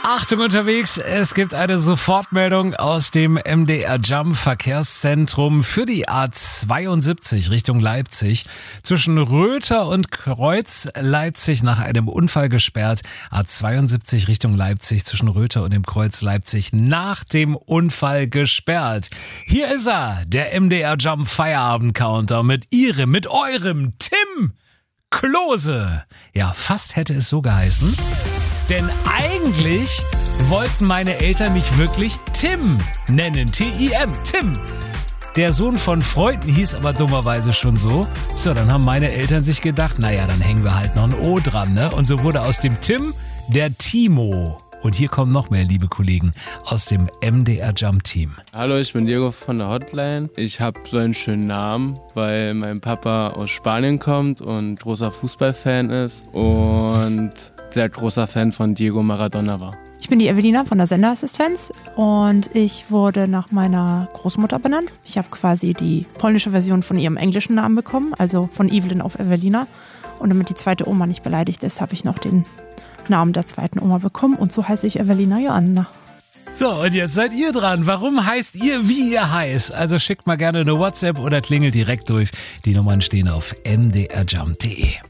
Achtung unterwegs, es gibt eine Sofortmeldung aus dem MDR Jump Verkehrszentrum für die A72 Richtung Leipzig. Zwischen Röther und Kreuz Leipzig nach einem Unfall gesperrt. A72 Richtung Leipzig zwischen Röther und dem Kreuz Leipzig nach dem Unfall gesperrt. Hier ist er, der MDR Jump Feierabend Counter mit eurem Tim Klose. Ja, fast hätte es so geheißen. Denn eigentlich wollten meine Eltern mich wirklich Tim nennen. T-I-M, Tim. Der Sohn von Freunden hieß aber dummerweise schon so. So, dann haben meine Eltern sich gedacht, naja, dann hängen wir halt noch ein O dran, ne? Und so wurde aus dem Tim der Timo. Und hier kommen noch mehr liebe Kollegen aus dem MDR Jump Team. Hallo, ich bin Diego von der Hotline. Ich habe so einen schönen Namen, weil mein Papa aus Spanien kommt und großer Fußballfan ist und sehr großer Fan von Diego Maradona war. Ich bin die Evelina von der Senderassistenz und ich wurde nach meiner Großmutter benannt. Ich habe quasi die polnische Version von ihrem englischen Namen bekommen, also von Evelyn auf Evelina. Und damit die zweite Oma nicht beleidigt ist, habe ich noch den Namen der zweiten Oma bekommen und so heiße ich Evelina Joanna. So, und jetzt seid ihr dran. Warum heißt ihr, wie ihr heißt? Also schickt mal gerne eine WhatsApp oder klingelt direkt durch. Die Nummern stehen auf mdrjump.de.